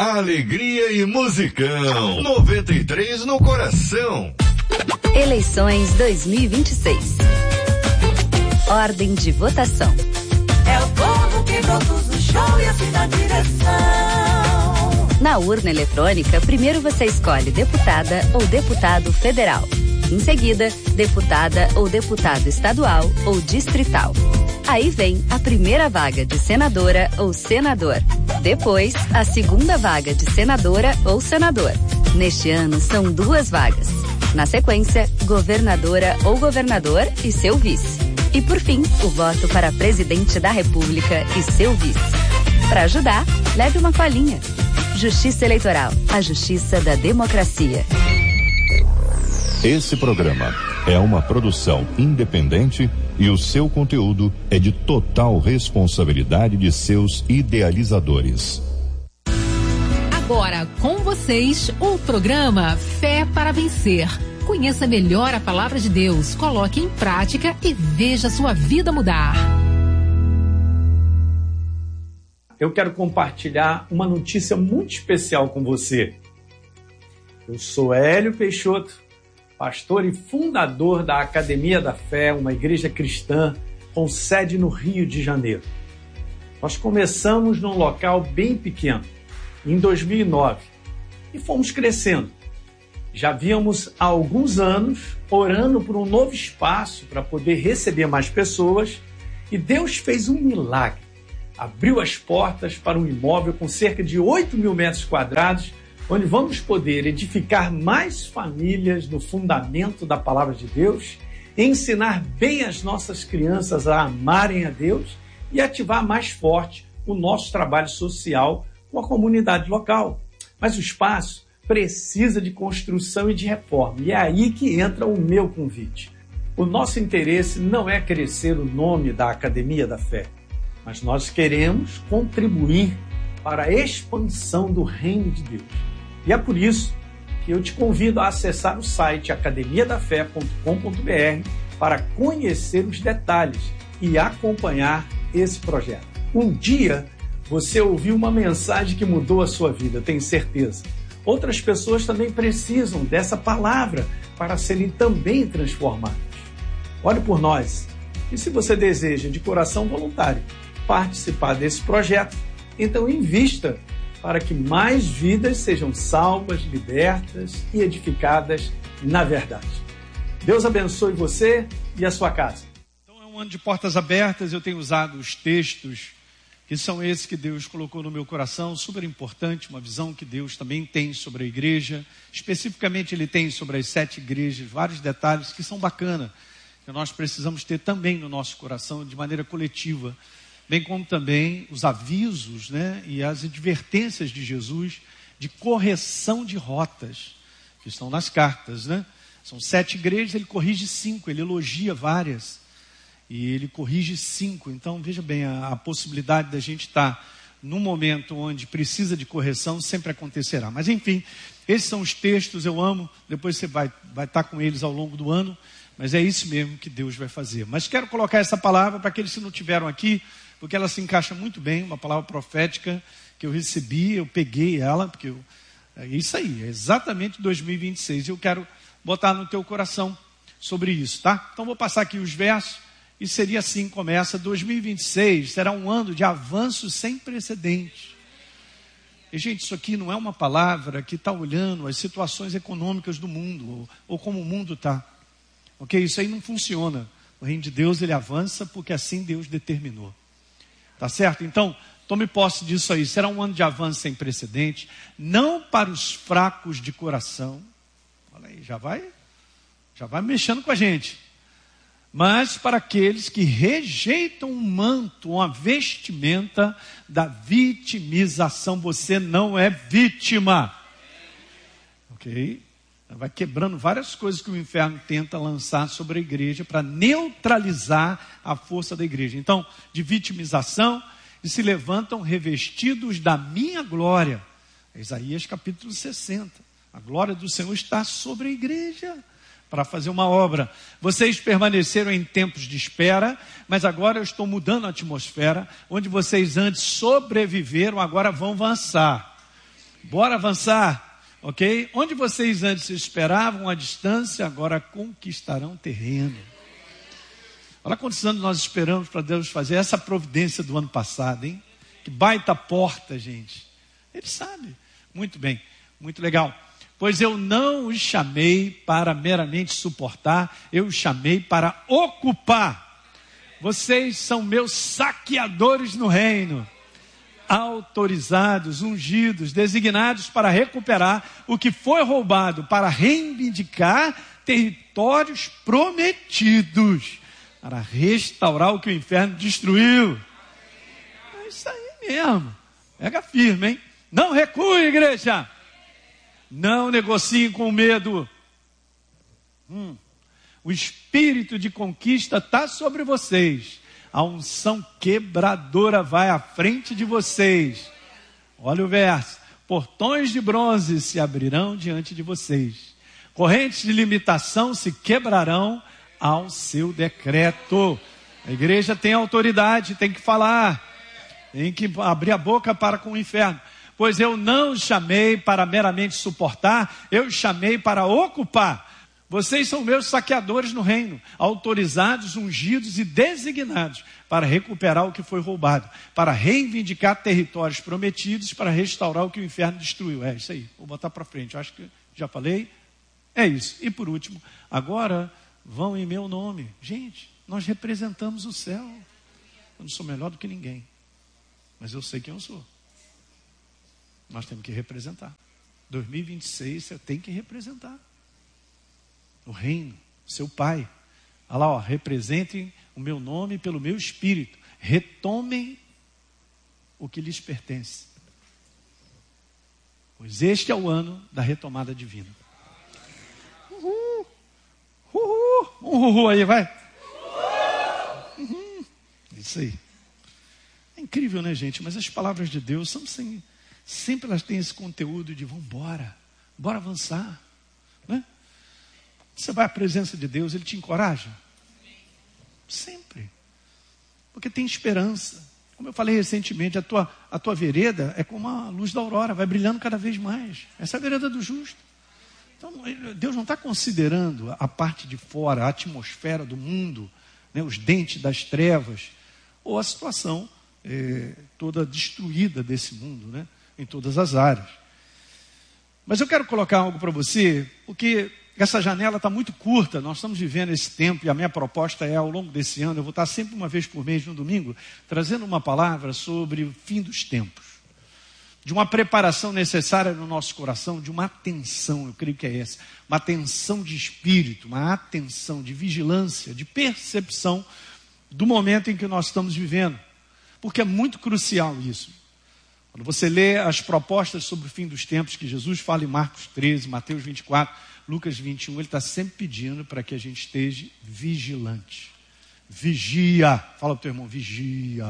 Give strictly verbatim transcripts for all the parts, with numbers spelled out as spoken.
Alegria e musicão. noventa e três no coração. Eleições dois mil e vinte e seis. Ordem de votação. É o povo que produz o show e assim dá direção. Na urna eletrônica, primeiro você escolhe deputada ou deputado federal. Em seguida, deputada ou deputado estadual ou distrital. Aí vem a primeira vaga de senadora ou senador. Depois, a segunda vaga de senadora ou senador. Neste ano, são duas vagas. Na sequência, governadora ou governador e seu vice. E por fim, o voto para presidente da República e seu vice. Para ajudar, leve uma colinha. Justiça Eleitoral, a justiça da democracia. Esse programa é uma produção independente e o seu conteúdo é de total responsabilidade de seus idealizadores. Agora, com vocês, o programa Fé para Vencer. Conheça melhor a palavra de Deus, coloque em prática e veja sua vida mudar. Eu quero compartilhar uma notícia muito especial com você. Eu sou Hélio Peixoto, pastor e fundador da Academia da Fé, uma igreja cristã com sede no Rio de Janeiro. Nós começamos num local bem pequeno, em dois mil e nove, e fomos crescendo. Já víamos há alguns anos orando por um novo espaço para poder receber mais pessoas, e Deus fez um milagre. Abriu as portas para um imóvel com cerca de oito mil metros quadrados, onde vamos poder edificar mais famílias no fundamento da palavra de Deus, ensinar bem as nossas crianças a amarem a Deus e ativar mais forte o nosso trabalho social com a comunidade local. Mas o espaço precisa de construção e de reforma, e é aí que entra o meu convite. O nosso interesse não é crescer o nome da Academia da Fé, mas nós queremos contribuir para a expansão do reino de Deus. E é por isso que eu te convido a acessar o site academia da fé ponto com ponto b r para conhecer os detalhes e acompanhar esse projeto. Um dia você ouviu uma mensagem que mudou a sua vida, tenho certeza. Outras pessoas também precisam dessa palavra para serem também transformadas. Ore por nós. E se você deseja de coração voluntário participar desse projeto, então invista para que mais vidas sejam salvas, libertas e edificadas na verdade. Deus abençoe você e a sua casa. Então é um ano de portas abertas, eu tenho usado os textos que são esses que Deus colocou no meu coração, super importante, uma visão que Deus também tem sobre a igreja, especificamente Ele tem sobre as sete igrejas, vários detalhes que são bacanas, que nós precisamos ter também no nosso coração, de maneira coletiva, bem como também os avisos, né, e as advertências de Jesus de correção de rotas, que estão nas cartas, né? São sete igrejas, ele corrige cinco, ele elogia várias, e ele corrige cinco. Então, veja bem, a, a possibilidade da gente estar num momento onde precisa de correção sempre acontecerá. Mas, enfim, esses são os textos, eu amo, depois você vai, vai estar com eles ao longo do ano, mas é isso mesmo que Deus vai fazer. Mas quero colocar essa palavra para aqueles que não tiveram aqui, porque ela se encaixa muito bem, uma palavra profética que eu recebi, eu peguei ela, porque eu, é isso aí, é exatamente dois mil e vinte e seis, e eu quero botar no teu coração sobre isso, tá? Então vou passar aqui os versos, e seria assim, começa, dois mil e vinte e seis será um ano de avanço sem precedentes. E gente, isso aqui não é uma palavra que está olhando as situações econômicas do mundo, ou, ou como o mundo está, ok? Isso aí não funciona, o reino de Deus ele avança porque assim Deus determinou. Tá certo? Então, tome posse disso aí. Será um ano de avanço sem precedente. Não para os fracos de coração. Olha aí, já vai, já vai mexendo com a gente. Mas para aqueles que rejeitam um manto, uma vestimenta da vitimização. Você não é vítima. Ok? Vai quebrando várias coisas que o inferno tenta lançar sobre a igreja para neutralizar a força da igreja. Então, de vitimização, e se levantam revestidos da minha glória. Isaías capítulo sessenta. A glória do Senhor está sobre a igreja para fazer uma obra. Vocês permaneceram em tempos de espera, mas agora eu estou mudando a atmosfera, onde vocês antes sobreviveram, agora vão avançar. Bora avançar, ok? Onde vocês antes esperavam a distância, agora conquistarão terreno. Olha quantos anos nós esperamos para Deus fazer essa providência do ano passado, hein? Que baita porta, gente. Ele sabe. Muito bem, muito legal. Pois eu não os chamei para meramente suportar, eu os chamei para ocupar. Vocês são meus saqueadores no reino. Autorizados, ungidos, designados para recuperar o que foi roubado, para reivindicar territórios prometidos, para restaurar o que o inferno destruiu. É isso aí mesmo. Pega firme, hein? Não recue, igreja. Não negociem com medo. Hum. O espírito de conquista está sobre vocês. A unção quebradora vai à frente de vocês. Olha o verso. Portões de bronze se abrirão diante de vocês. Correntes de limitação se quebrarão ao seu decreto. A igreja tem autoridade, tem que falar. Tem que abrir a boca para com o inferno. Pois eu não os chamei para meramente suportar, eu os chamei para ocupar. Vocês são meus saqueadores no reino, autorizados, ungidos e designados para recuperar o que foi roubado, para reivindicar territórios prometidos, para restaurar o que o inferno destruiu. É isso aí, vou botar para frente, eu acho que já falei. É isso. E por último, agora vão em meu nome. Gente, nós representamos o céu. Eu não sou melhor do que ninguém, mas eu sei quem eu sou. Nós temos que representar. dois mil e vinte e seis você tem que representar o reino, seu pai. Olha lá, ó, representem o meu nome pelo meu espírito. Retomem o que lhes pertence. Pois este é o ano da retomada divina. Uhul. Uhul. Uhul aí, vai. Uhul. Isso aí. É incrível, né, gente? Mas as palavras de Deus são sem, sempre elas têm esse conteúdo de vamos embora, bora avançar, né? Você vai à presença de Deus, Ele te encoraja? Sempre. Porque tem esperança. Como eu falei recentemente, a tua, a tua vereda é como a luz da aurora, vai brilhando cada vez mais. Essa é a vereda do justo. Então, Deus não está considerando a parte de fora, a atmosfera do mundo, né, os dentes das trevas, ou a situação é, toda destruída desse mundo, né, em todas as áreas. Mas eu quero colocar algo para você, porque essa janela está muito curta, nós estamos vivendo esse tempo e a minha proposta é, ao longo desse ano, eu vou estar sempre uma vez por mês, no domingo, trazendo uma palavra sobre o fim dos tempos. De uma preparação necessária no nosso coração, de uma atenção, eu creio que é essa, uma atenção de espírito, uma atenção de vigilância, de percepção do momento em que nós estamos vivendo. Porque é muito crucial isso. Quando você lê as propostas sobre o fim dos tempos que Jesus fala em Marcos treze, Mateus vinte e quatro, Lucas vinte e um, ele está sempre pedindo para que a gente esteja vigilante. Vigia. Fala para o teu irmão, vigia.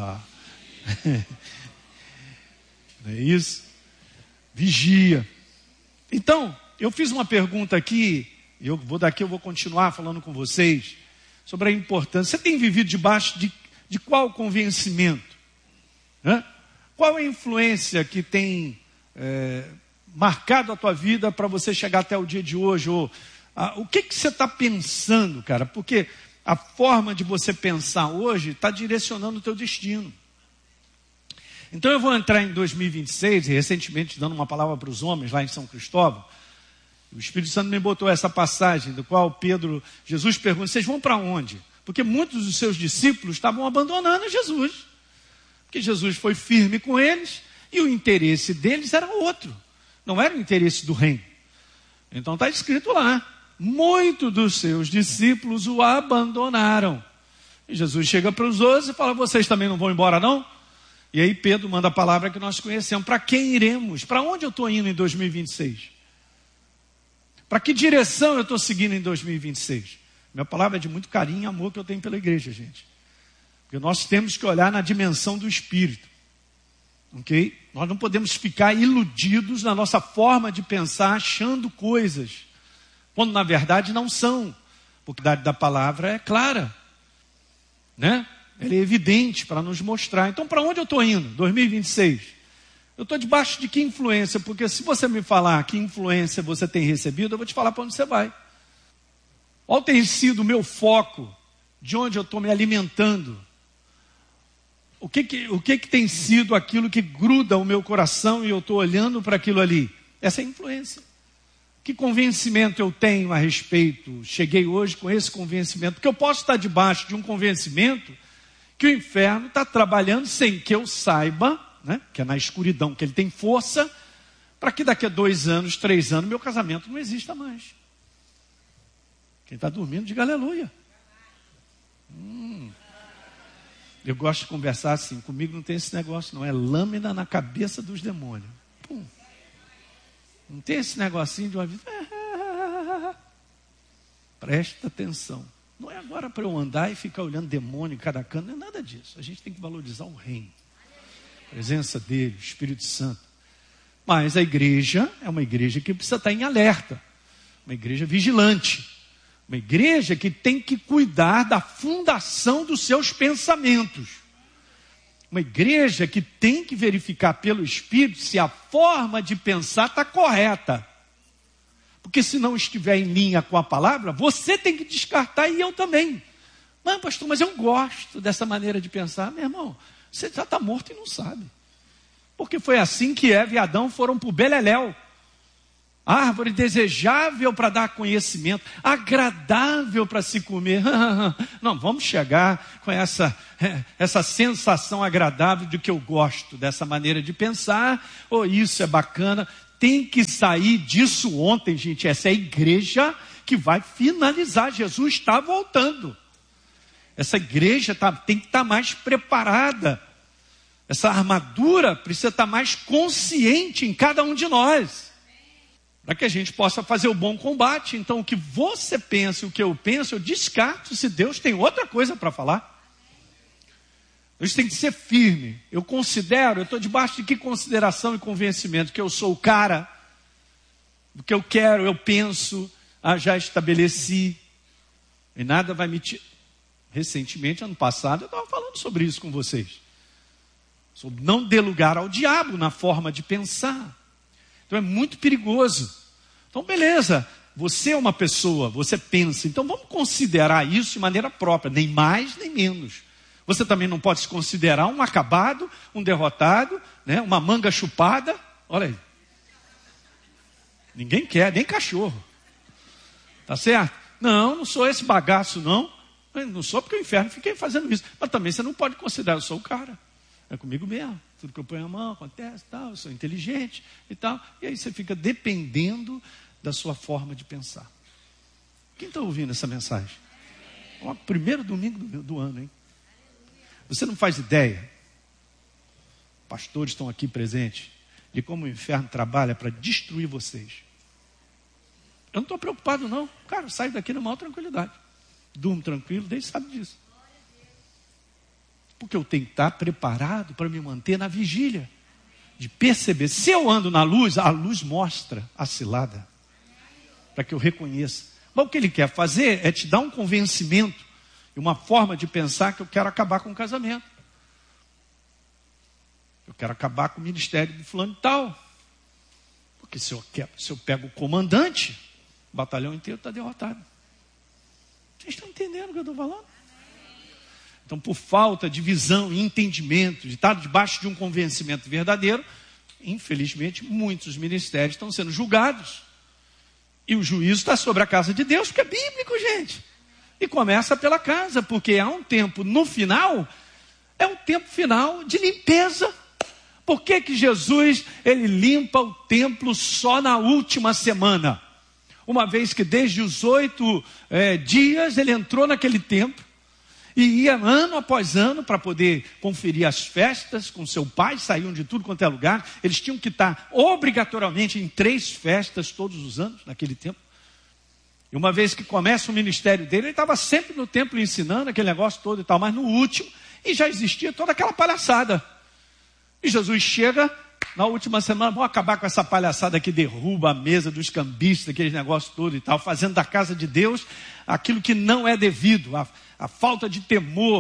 Não é isso? Vigia. Então, eu fiz uma pergunta aqui, e eu vou daqui eu vou continuar falando com vocês sobre a importância. Você tem vivido debaixo de, de qual convencimento? Hã? Qual a influência que tem é, marcado a tua vida para você chegar até o dia de hoje? Ou, ah, o que, que você está pensando, cara? Porque a forma de você pensar hoje está direcionando o teu destino. Então eu vou entrar em dois mil e vinte e seis, e recentemente dando uma palavra para os homens lá em São Cristóvão. O Espírito Santo me botou essa passagem, do qual Pedro, Jesus pergunta, vocês vão para onde? Porque muitos dos seus discípulos estavam abandonando Jesus. Porque Jesus foi firme com eles, e o interesse deles era outro. Não era o interesse do reino. Então está escrito lá, muitos dos seus discípulos o abandonaram. E Jesus chega para os outros e fala, vocês também não vão embora não? E aí Pedro manda a palavra que nós conhecemos. Para quem iremos? Para onde eu estou indo em dois mil e vinte e seis? Para que direção eu estou seguindo em dois mil e vinte e seis? Minha palavra é de muito carinho e amor que eu tenho pela igreja, gente. Porque nós temos que olhar na dimensão do Espírito. Ok? Nós não podemos ficar iludidos na nossa forma de pensar, achando coisas, quando na verdade não são. Porque a verdade da palavra é clara, né? Ela é evidente para nos mostrar. Então, para onde eu estou indo? dois mil e vinte e seis. Eu estou debaixo de que influência? Porque se você me falar que influência você tem recebido, eu vou te falar para onde você vai. Qual tem sido o meu foco? De onde eu estou me alimentando? O que que, o que que tem sido aquilo que gruda o meu coração e eu estou olhando para aquilo ali? Essa é a influência. Que convencimento eu tenho a respeito? Cheguei hoje com esse convencimento. Porque eu posso estar debaixo de um convencimento que o inferno está trabalhando sem que eu saiba, né? Que é na escuridão que ele tem força, para que daqui a dois anos, três anos, meu casamento não exista mais. Quem está dormindo, diga aleluia. Hum. Eu gosto de conversar assim, comigo não tem esse negócio não, é lâmina na cabeça dos demônios. Pum. Não tem esse negocinho de uma vida. Presta atenção. Não é agora para eu andar e ficar olhando demônio em cada canto, não é nada disso. A gente tem que valorizar o reino, a presença dele, o Espírito Santo. Mas a igreja é uma igreja que precisa estar em alerta, uma igreja vigilante. Uma igreja que tem que cuidar da fundação dos seus pensamentos. Uma igreja que tem que verificar pelo Espírito se a forma de pensar está correta. Porque se não estiver em linha com a palavra, você tem que descartar e eu também. Mas pastor, mas eu gosto dessa maneira de pensar. Meu irmão, você já está morto e não sabe. Porque foi assim que Eva e Adão foram para o Beleléu. Árvore desejável para dar conhecimento, agradável para se comer. Não, vamos chegar com essa, essa sensação agradável de que eu gosto dessa maneira de pensar. Oh, isso é bacana. Tem que sair disso ontem, gente. Essa é a igreja que vai finalizar. Jesus está voltando. Essa igreja tá, tem que estar mais preparada. Essa armadura precisa estar mais consciente em cada um de nós, para que a gente possa fazer o bom combate. Então, o que você pensa e o que eu penso, eu descarto se Deus tem outra coisa para falar. Isso tem que ser firme. Eu considero, eu estou debaixo de que consideração e convencimento? Que eu sou o cara, do que eu quero, eu penso, ah, já estabeleci, e nada vai me tirar. Recentemente, ano passado, eu estava falando sobre isso com vocês. Sobre não dar lugar ao diabo na forma de pensar. Então é muito perigoso. Então beleza, você é uma pessoa, você pensa. Então vamos considerar isso de maneira própria, nem mais nem menos. Você também não pode se considerar um acabado, um derrotado, né? Uma manga chupada. Olha aí. Ninguém quer, nem cachorro. Tá certo? Não, não sou esse bagaço não. Eu não sou porque o inferno fiquei fazendo isso. Mas também você não pode considerar, eu sou o cara. É comigo mesmo. Tudo que eu ponho a mão acontece, tal, eu sou inteligente e tal. E aí você fica dependendo da sua forma de pensar. Quem está ouvindo essa mensagem? É o primeiro domingo do, do ano, hein? Você não faz ideia, pastores estão aqui presentes, de como o inferno trabalha para destruir vocês. Eu não estou preocupado não. Cara, eu saio daqui na maior tranquilidade. Durmo tranquilo, Deus sabe disso. Porque eu tenho que estar preparado para me manter na vigília. De perceber, se eu ando na luz, a luz mostra a cilada. Para que eu reconheça. Mas o que ele quer fazer é te dar um convencimento e uma forma de pensar que eu quero acabar com o casamento. Eu quero acabar com o ministério do fulano e tal. Porque se eu, quero, se eu pego o comandante, o batalhão inteiro está derrotado. Vocês estão entendendo o que eu estou falando? Então, por falta de visão e entendimento, de estar debaixo de um convencimento verdadeiro, infelizmente, muitos ministérios estão sendo julgados. E o juízo está sobre a casa de Deus, porque é bíblico, gente. E começa pela casa, porque há um tempo no final, é um tempo final de limpeza. Por que que Jesus, ele limpa o templo só na última semana? Uma vez que desde os oito é, dias ele entrou naquele templo, e ia ano após ano para poder conferir as festas com seu pai, saíam de tudo quanto é lugar. Eles tinham que estar obrigatoriamente em três festas todos os anos, naquele tempo. E uma vez que começa o ministério dele, ele estava sempre no templo ensinando aquele negócio todo e tal, mas no último, e já existia toda aquela palhaçada. E Jesus chega na última semana, vamos acabar com essa palhaçada que derruba a mesa dos cambistas, aquele negócio todo e tal, fazendo da casa de Deus aquilo que não é devido, a, a falta de temor,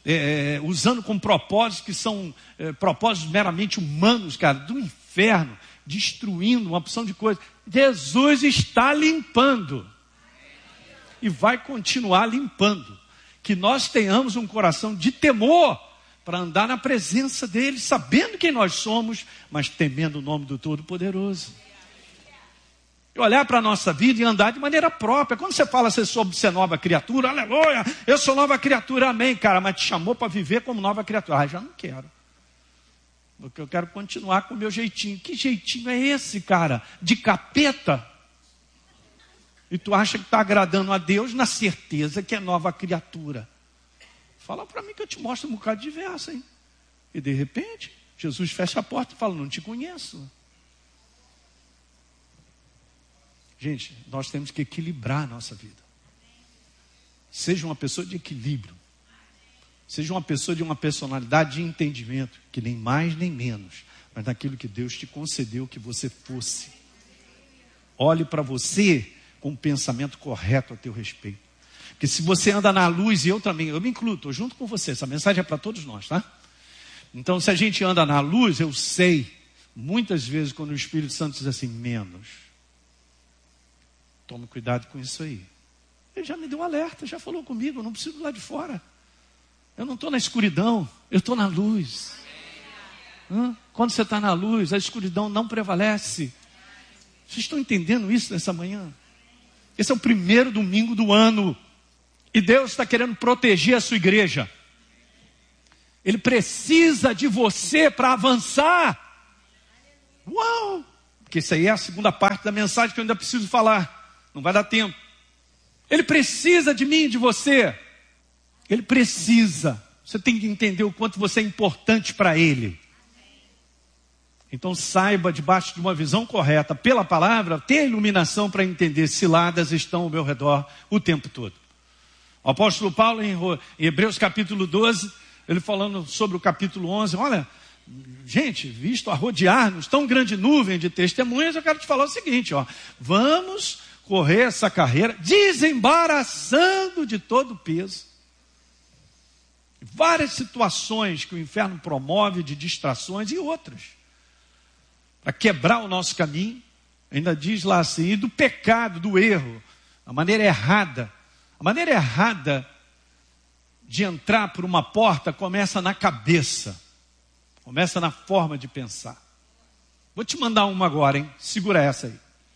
é, usando com propósitos que são é, propósitos meramente humanos, cara, do inferno, destruindo uma opção de coisas. Jesus está limpando. E vai continuar limpando. Que nós tenhamos um coração de temor para andar na presença dele, sabendo quem nós somos, mas temendo o nome do Todo-Poderoso. E olhar para a nossa vida e andar de maneira própria. Quando você fala você sobre ser nova criatura, aleluia, eu sou nova criatura, amém, cara, mas te chamou para viver como nova criatura. Ah, já não quero. Porque eu quero continuar com o meu jeitinho. Que jeitinho é esse, cara? De capeta? E tu acha que está agradando a Deus na certeza que é nova criatura. Fala para mim que eu te mostro um bocado de verso, hein? E de repente, Jesus fecha a porta e fala, não te conheço. Gente, nós temos que equilibrar a nossa vida. Seja uma pessoa de equilíbrio. Seja uma pessoa de uma personalidade de entendimento, que nem mais nem menos, mas naquilo que Deus te concedeu que você fosse. Olhe para você com um pensamento correto a teu respeito. Porque se você anda na luz, e eu também, eu me incluo, estou junto com você, essa mensagem é para todos nós, tá? Então, se a gente anda na luz, eu sei, muitas vezes quando o Espírito Santo diz assim, menos, tome cuidado com isso aí. Ele já me deu um alerta, já falou comigo, eu não preciso ir lá de fora. Eu não estou na escuridão, eu estou na luz. Hã? Quando você está na luz, a escuridão não prevalece. Vocês estão entendendo isso nessa manhã? Esse é o primeiro domingo do ano. E Deus está querendo proteger a sua igreja. Ele precisa de você para avançar. Uau! Porque isso aí é a segunda parte da mensagem que eu ainda preciso falar. Não vai dar tempo. Ele precisa de mim e de você. Ele precisa. Você tem que entender o quanto você é importante para Ele. Então saiba, debaixo de uma visão correta, pela palavra, ter a iluminação para entender ciladas estão ao meu redor o tempo todo. O apóstolo Paulo, em Hebreus capítulo doze, ele falando sobre o capítulo onze, olha, gente, visto a rodear-nos tão grande nuvem de testemunhas, eu quero te falar o seguinte, ó, vamos correr essa carreira desembaraçando de todo o peso. Várias situações que o inferno promove de distrações e outras. Para quebrar o nosso caminho, ainda diz lá assim, e do pecado, do erro, a maneira errada. A maneira errada de entrar por uma porta começa na cabeça, começa na forma de pensar. Vou te mandar uma agora, hein? Segura essa aí.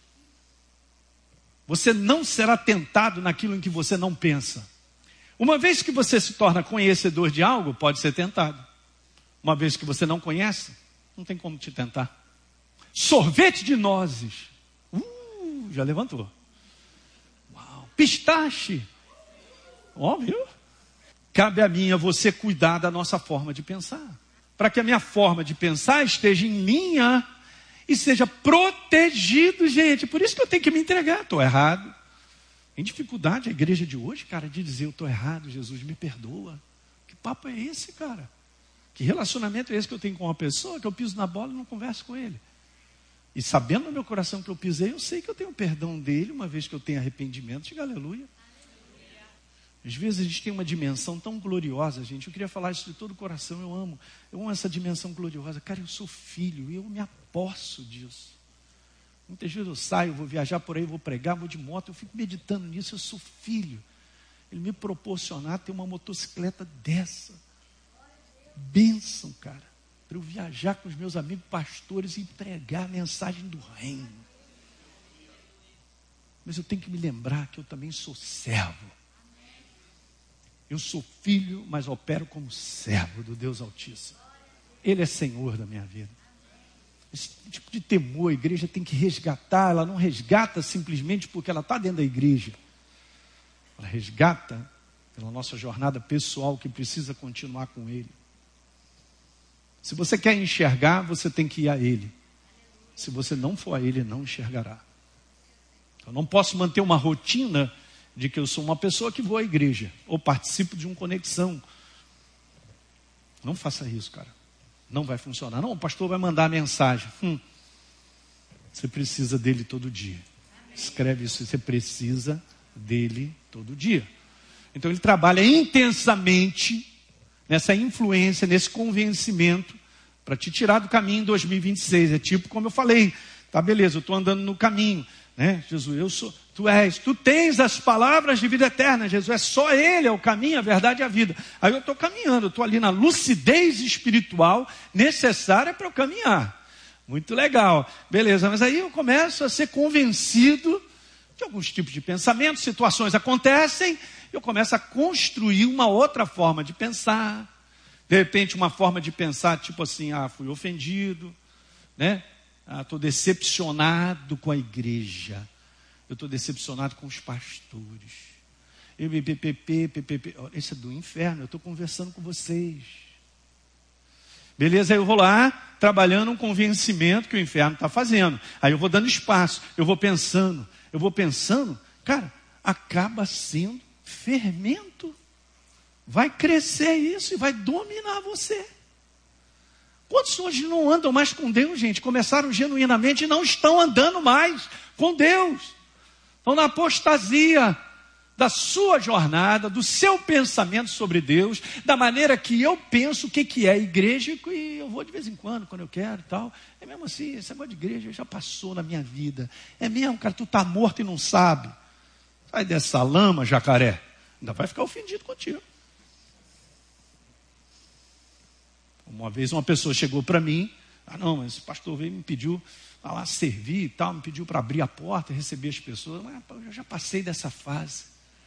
Você não será tentado naquilo em que você não pensa. Uma vez que você se torna conhecedor de algo, pode ser tentado. Uma vez que você não conhece, não tem como te tentar. Sorvete de nozes. Uh, já levantou. Uau. Pistache. Ó, viu? Cabe a mim e a você cuidar da nossa forma de pensar. Para que a minha forma de pensar esteja em linha e seja protegido, gente. Por isso que eu tenho que me entregar. Estou errado. Em dificuldade a igreja de hoje, cara, de dizer eu estou errado, Jesus me perdoa. Que papo é esse, cara? Que relacionamento é esse que eu tenho com uma pessoa que eu piso na bola e não converso com ele? E sabendo no meu coração que eu pisei, eu sei que eu tenho perdão dele, uma vez que eu tenho arrependimento. Diga aleluia. Às vezes a gente tem uma dimensão tão gloriosa, gente. Eu queria falar isso de todo o coração, eu amo. Eu amo essa dimensão gloriosa. Cara, eu sou filho e eu me aposso disso. Muitas vezes eu saio, vou viajar por aí, vou pregar, vou de moto, eu fico meditando nisso, eu sou filho. Ele me proporcionar ter uma motocicleta dessa. Bênção, cara. Para eu viajar com os meus amigos pastores e pregar a mensagem do reino. Mas eu tenho que me lembrar que eu também sou servo. Eu sou filho, mas opero como servo do Deus Altíssimo. Ele é Senhor da minha vida. Esse tipo de temor a igreja tem que resgatar. Ela não resgata simplesmente porque ela está dentro da igreja. Ela resgata pela nossa jornada pessoal que precisa continuar com Ele. Se você quer enxergar, você tem que ir a Ele. Se você não for a Ele, não enxergará. Eu não posso manter uma rotina de que eu sou uma pessoa que vou à igreja ou participo de uma conexão. Não faça isso, cara. Não vai funcionar. Não, o pastor vai mandar a mensagem. Hum. Você precisa dele todo dia. Escreve isso. Você precisa dele todo dia. Então ele trabalha intensamente nessa influência, nesse convencimento, para te tirar do caminho em dois mil e vinte e seis. É tipo como eu falei, tá, beleza, eu estou andando no caminho, né? Jesus, eu sou, tu és, tu tens as palavras de vida eterna, Jesus, é só Ele, é o caminho, a verdade e a vida. Aí eu estou caminhando, eu estou ali na lucidez espiritual necessária para eu caminhar. Muito legal, beleza, mas aí eu começo a ser convencido de alguns tipos de pensamentos, situações acontecem, eu começo a construir uma outra forma de pensar. De repente uma forma de pensar tipo assim, ah, fui ofendido, né? Ah, estou decepcionado com a igreja, eu estou decepcionado com os pastores. Eu, P P P, P P P, isso é do inferno, eu estou conversando com vocês. Beleza, aí eu vou lá, trabalhando um convencimento que o inferno está fazendo. Aí eu vou dando espaço, eu vou pensando, eu vou pensando, cara, acaba sendo fermento. Vai crescer isso e vai dominar você. Quantos hoje não andam mais com Deus, gente? Começaram genuinamente e não estão andando mais com Deus. Estão na apostasia da sua jornada, do seu pensamento sobre Deus, da maneira que eu penso o que, que é igreja, e eu vou de vez em quando, quando eu quero e tal. É mesmo assim, esse negócio de igreja já passou na minha vida. É mesmo, cara, tu está morto e não sabe. Sai dessa lama, jacaré. Ainda vai ficar ofendido contigo. Uma vez uma pessoa chegou para mim, ah não, mas esse pastor veio e me pediu a lá servir e tal, me pediu para abrir a porta e receber as pessoas. Mas eu já passei dessa fase.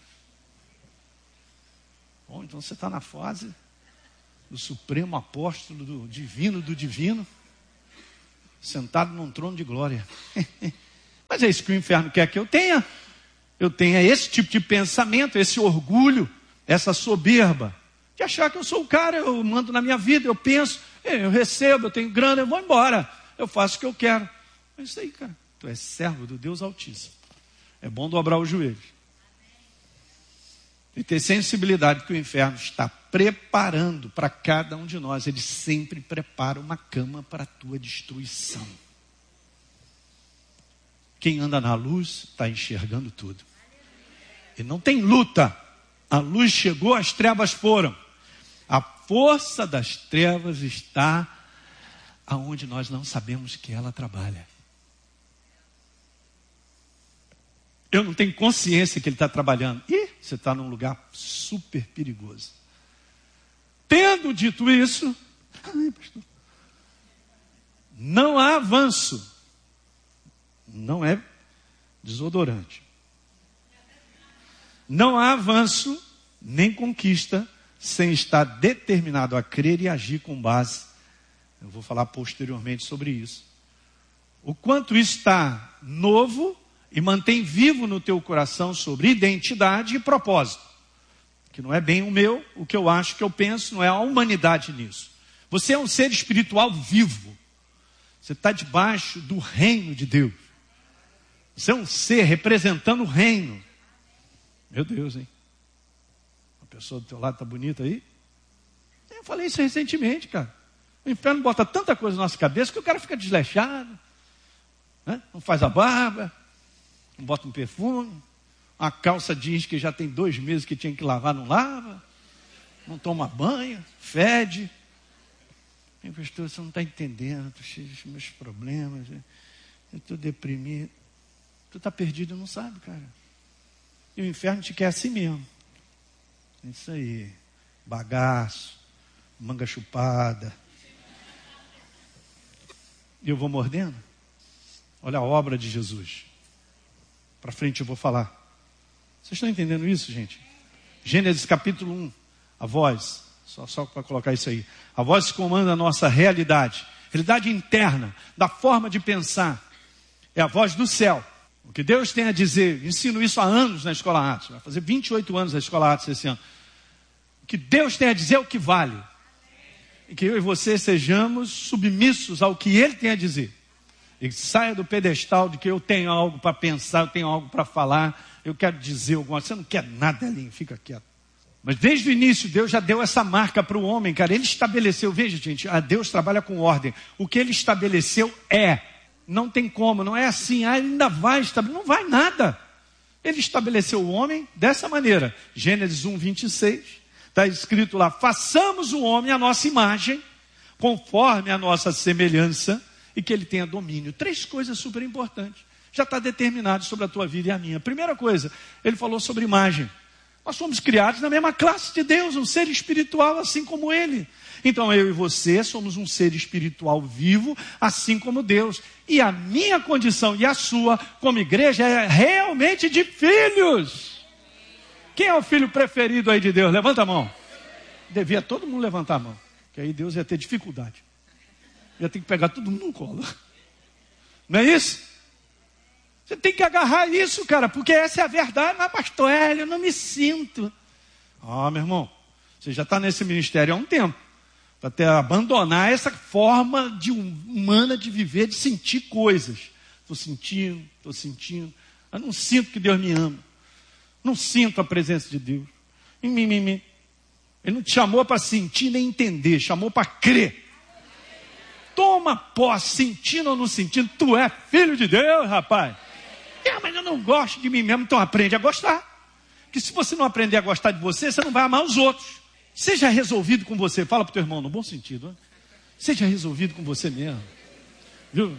Bom, então você está na fase do supremo apóstolo, do divino do divino, sentado num trono de glória. Mas é isso que o inferno quer que eu tenha. Eu tenha esse tipo de pensamento, esse orgulho, essa soberba. De achar que eu sou o cara, eu mando na minha vida, eu penso, eu recebo, eu tenho grana, eu vou embora. Eu faço o que eu quero. É isso aí, cara. Tu és servo do Deus Altíssimo. É bom dobrar os joelhos. E ter sensibilidade que o inferno está preparando para cada um de nós. Ele sempre prepara uma cama para a tua destruição. Quem anda na luz está enxergando tudo. E não tem luta. A luz chegou, as trevas foram. A força das trevas está aonde nós não sabemos que ela trabalha. Eu não tenho consciência que ele está trabalhando. Ih, você está num lugar super perigoso. Tendo dito isso, ai, pastor, não há avanço. Não é desodorante. Não há avanço, nem conquista, sem estar determinado a crer e agir com base. Eu vou falar posteriormente sobre isso. O quanto isso está novo e mantém vivo no teu coração sobre identidade e propósito. Que não é bem o meu, o que eu acho, o que eu penso, não é a humanidade nisso. Você é um ser espiritual vivo. Você está debaixo do reino de Deus. Você é um ser representando o reino. Meu Deus, hein? A pessoa do teu lado está bonita aí? Eu falei isso recentemente, cara. O inferno bota tanta coisa na nossa cabeça que o cara fica desleixado, né? Não faz a barba, não bota um perfume, a calça jeans que já tem dois meses que tinha que lavar, não lava, não toma banho, fede. Meu pastor, você não está entendendo, estou cheio dos meus problemas, eu estou deprimido. Tu está perdido e não sabe, cara. E o inferno te quer assim mesmo. Isso aí, bagaço, manga chupada. E eu vou mordendo. Olha a obra de Jesus. Para frente eu vou falar. Vocês estão entendendo isso, gente? Gênesis capítulo um. A voz, só, só para colocar isso aí. A voz comanda a nossa realidade. Realidade interna, da forma de pensar. É a voz do céu. O que Deus tem a dizer, ensino isso há anos na Escola Atos, vai fazer vinte e oito anos na Escola Atos esse ano. O que Deus tem a dizer é o que vale. E que eu e você sejamos submissos ao que Ele tem a dizer. E saia do pedestal de que eu tenho algo para pensar, eu tenho algo para falar, eu quero dizer alguma coisa. Você não quer nada, Elinho, fica quieto. Mas desde o início, Deus já deu essa marca para o homem, cara. Ele estabeleceu, veja gente, a Deus trabalha com ordem. O que Ele estabeleceu é... Não tem como, não é assim, ah, ele ainda vai estabelecer, não vai nada. Ele estabeleceu o homem dessa maneira. Gênesis um, vinte e seis. Está escrito lá, façamos o homem à nossa imagem, conforme a nossa semelhança, e que ele tenha domínio. Três coisas super importantes. Já está determinado sobre a tua vida e a minha. Primeira coisa, ele falou sobre imagem. Nós somos criados na mesma classe de Deus, um ser espiritual assim como ele. Então eu e você somos um ser espiritual vivo, assim como Deus. E a minha condição e a sua, como igreja, é realmente de filhos. Quem é o filho preferido aí de Deus? Levanta a mão. Devia todo mundo levantar a mão, que aí Deus ia ter dificuldade. Ia ter que pegar todo mundo no colo. Não é isso? Você tem que agarrar isso, cara, porque essa é a verdade. Mas, pastor Hélio, eu não me sinto. Ah, meu irmão, você já está nesse ministério há um tempo. Para até abandonar essa forma de humana de viver, de sentir coisas. Estou sentindo, estou sentindo. Eu não sinto que Deus me ama. Não sinto a presença de Deus. Ele não te chamou para sentir nem entender, chamou para crer. Toma posse, sentindo ou não sentindo, tu é filho de Deus, rapaz. É, mas eu não gosto de mim mesmo, então aprende a gostar. Porque se você não aprender a gostar de você, você não vai amar os outros. Seja resolvido com você, fala para o teu irmão, no bom sentido. Né? Seja resolvido com você mesmo. Viu?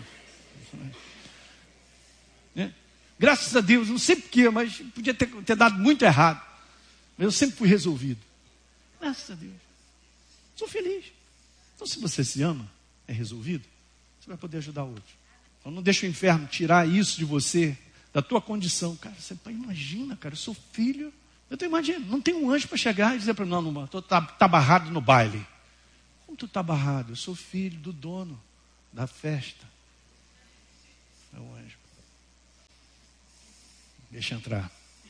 É. Graças a Deus, não sei porquê, mas podia ter, ter dado muito errado. Mas eu sempre fui resolvido. Graças a Deus. Sou feliz. Então se você se ama, é resolvido, você vai poder ajudar outros. Então não deixa o inferno tirar isso de você, da tua condição. Cara, você imagina, cara, eu sou filho. Eu estou imaginando, não tem um anjo para chegar e dizer para mim, não, não, estou tá, tá barrado no baile. Como tu está barrado? Eu sou filho do dono da festa. É o anjo. Deixa entrar.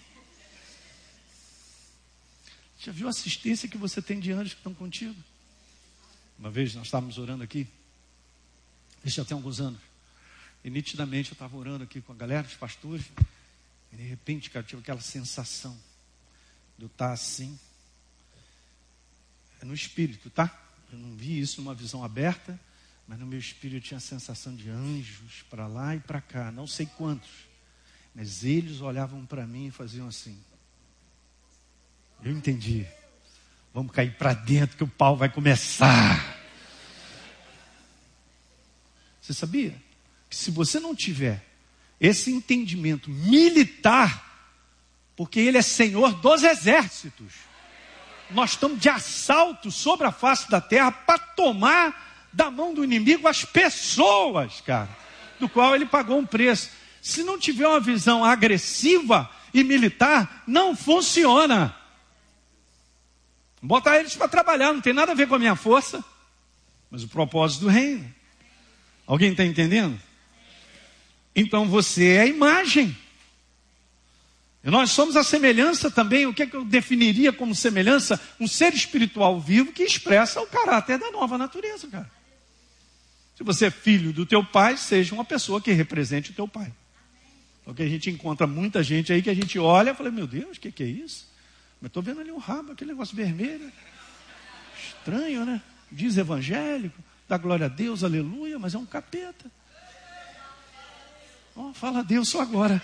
Já viu a assistência que você tem de anjos que estão contigo? Uma vez nós estávamos orando aqui, isso já tem alguns anos, e nitidamente eu estava orando aqui com a galera, os pastores, e de repente, cara, eu tive aquela sensação de eu estar assim, é no espírito, tá? Eu não vi isso numa visão aberta, mas no meu espírito eu tinha a sensação de anjos para lá e para cá, não sei quantos, mas eles olhavam para mim e faziam assim. Eu entendi. Vamos cair para dentro que o pau vai começar. Você sabia que se você não tiver esse entendimento militar, porque ele é Senhor dos exércitos, nós estamos de assalto sobre a face da terra para tomar da mão do inimigo as pessoas, cara, do qual ele pagou um preço. Se não tiver uma visão agressiva e militar, não funciona. Botar eles para trabalhar, não tem nada a ver com a minha força, mas o propósito do reino. Alguém está entendendo? Então você é a imagem. E nós somos a semelhança também. O que, é que eu definiria como semelhança? Um ser espiritual vivo que expressa o caráter da nova natureza, cara. Se você é filho do teu pai, seja uma pessoa que represente o teu pai. Porque a gente encontra muita gente aí que a gente olha e fala, meu Deus, o que, que é isso? Mas estou vendo ali um rabo, aquele negócio vermelho. Estranho, né? Diz evangélico, dá glória a Deus, aleluia, mas é um capeta. Oh, fala a Deus só agora.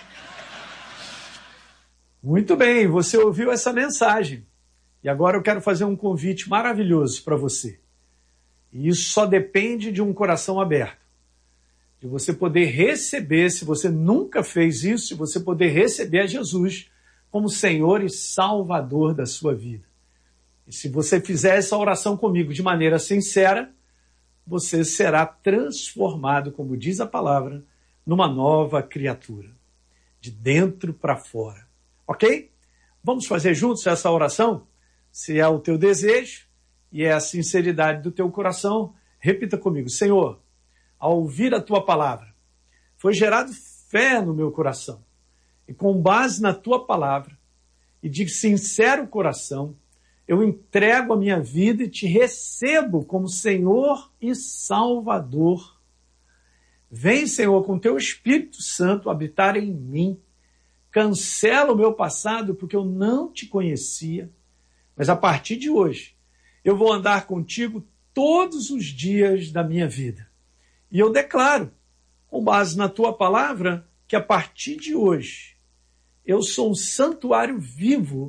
Muito bem, você ouviu essa mensagem. E agora eu quero fazer um convite maravilhoso para você. E isso só depende de um coração aberto. De você poder receber, se você nunca fez isso, de você poder receber a Jesus como Senhor e Salvador da sua vida. E se você fizer essa oração comigo de maneira sincera, você será transformado, como diz a palavra, numa nova criatura, de dentro para fora. Ok? Vamos fazer juntos essa oração? Se é o teu desejo e é a sinceridade do teu coração, repita comigo. Senhor, ao ouvir a tua palavra, foi gerado fé no meu coração. E com base na tua palavra e de sincero coração, eu entrego a minha vida e te recebo como Senhor e Salvador. Vem, Senhor, com teu Espírito Santo habitar em mim. Cancela o meu passado porque eu não te conhecia. Mas a partir de hoje, eu vou andar contigo todos os dias da minha vida. E eu declaro, com base na tua palavra, que a partir de hoje, eu sou um santuário vivo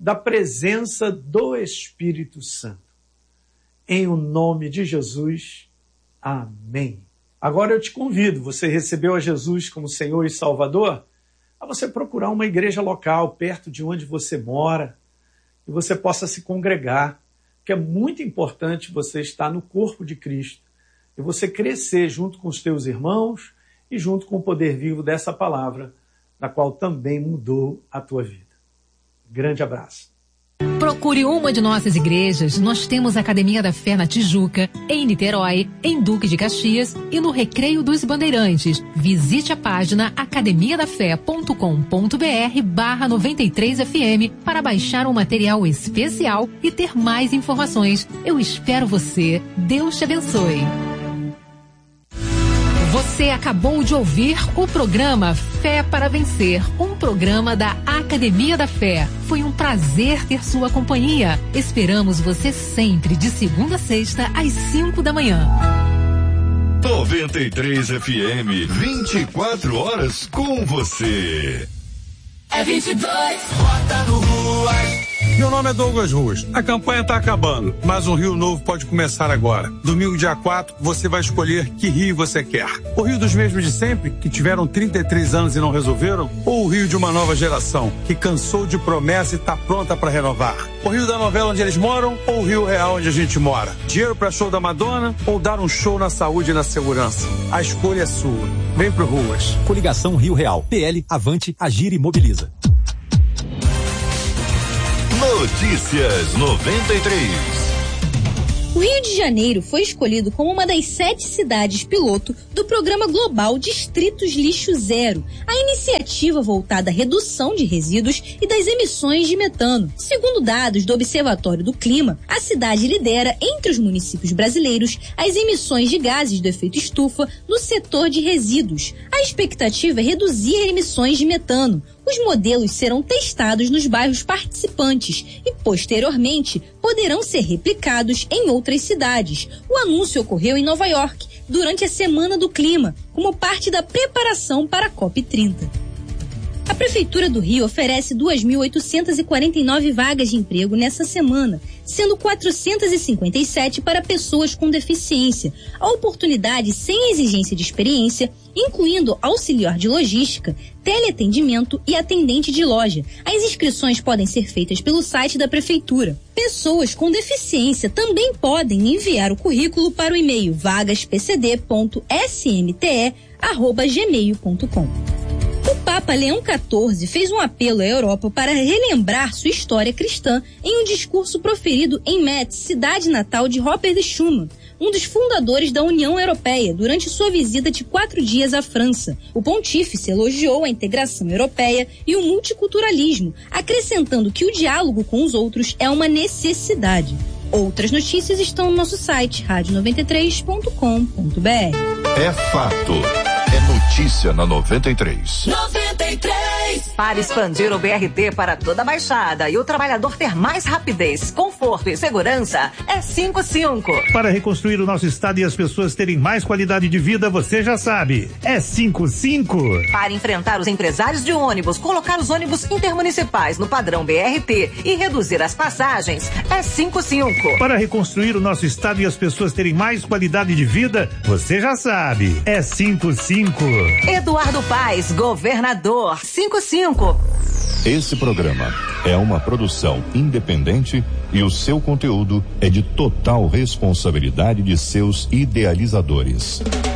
da presença do Espírito Santo. Em o nome de Jesus, amém. Agora eu te convido, você recebeu a Jesus como Senhor e Salvador, a você procurar uma igreja local perto de onde você mora e você possa se congregar, porque é muito importante você estar no corpo de Cristo e você crescer junto com os teus irmãos e junto com o poder vivo dessa palavra, na qual também mudou a tua vida. Grande abraço. Procure uma de nossas igrejas. Nós temos a Academia da Fé na Tijuca, em Niterói, em Duque de Caxias e no Recreio dos Bandeirantes. Visite a página academia da fé ponto com ponto br barra noventa e três F M para baixar um material especial e ter mais informações. Eu espero você. Deus te abençoe. Você acabou de ouvir o programa Fé para Vencer, um programa da Academia da Fé. Foi um prazer ter sua companhia. Esperamos você sempre, de segunda a sexta, às cinco da manhã. noventa e três F M, vinte e quatro horas com você. É vinte e dois, Rota no Ruas. Meu nome é Douglas Ruas. A campanha está acabando, mas um Rio Novo pode começar agora. Domingo, dia quatro, você vai escolher que Rio você quer. O Rio dos mesmos de sempre, que tiveram trinta e três anos e não resolveram? Ou o Rio de uma nova geração, que cansou de promessa e está pronta para renovar? O Rio da novela onde eles moram ou o Rio real onde a gente mora? Dinheiro para show da Madonna ou dar um show na saúde e na segurança? A escolha é sua. Vem pro Ruas. Coligação Rio Real. P L, Avante, Agir e Mobiliza. Notícias noventa e três. O Rio de Janeiro foi escolhido como uma das sete cidades piloto do programa global Distritos Lixo Zero, a iniciativa voltada à redução de resíduos e das emissões de metano. Segundo dados do Observatório do Clima, a cidade lidera entre os municípios brasileiros as emissões de gases do efeito estufa no setor de resíduos. A expectativa é reduzir emissões de metano. Os modelos serão testados nos bairros participantes e, posteriormente, poderão ser replicados em outras cidades. O anúncio ocorreu em Nova York, durante a Semana do Clima, como parte da preparação para a COP trinta. A Prefeitura do Rio oferece duas mil oitocentas e quarenta e nove vagas de emprego nessa semana, sendo quatrocentas e cinquenta e sete para pessoas com deficiência. A oportunidade sem exigência de experiência, incluindo auxiliar de logística, teleatendimento e atendente de loja. As inscrições podem ser feitas pelo site da Prefeitura. Pessoas com deficiência também podem enviar o currículo para o e-mail vagas p c d ponto s m t e arroba gmail ponto com. O Papa Leão quatorze fez um apelo à Europa para relembrar sua história cristã em um discurso proferido em Metz, cidade natal de Robert Schuman, um dos fundadores da União Europeia, durante sua visita de quatro dias à França. O pontífice elogiou a integração europeia e o multiculturalismo, acrescentando que o diálogo com os outros é uma necessidade. Outras notícias estão no nosso site, rádio noventa e três ponto com ponto b r. É fato. É notícia na noventa e três. noventa e três. Para expandir o B R T para toda a Baixada e o trabalhador ter mais rapidez, conforto e segurança, é cinquenta e cinco. Para reconstruir o nosso estado e as pessoas terem mais qualidade de vida, você já sabe, é cinquenta e cinco. Para enfrentar os empresários de ônibus, colocar os ônibus intermunicipais no padrão B R T e reduzir as passagens, é cinquenta e cinco. Para reconstruir o nosso estado e as pessoas terem mais qualidade de vida, você já sabe, é cinquenta e cinco. Eduardo Paes, governador, cinquenta e cinco. Esse programa é uma produção independente e o seu conteúdo é de total responsabilidade de seus idealizadores.